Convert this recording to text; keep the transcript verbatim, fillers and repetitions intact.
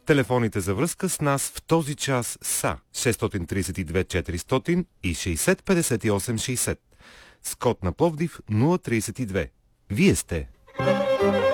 Телефоните за връзка с нас в този час са шест три две четири и шейсет петдесет и осем шейсет с код на Пловдив нула три две. Вие сте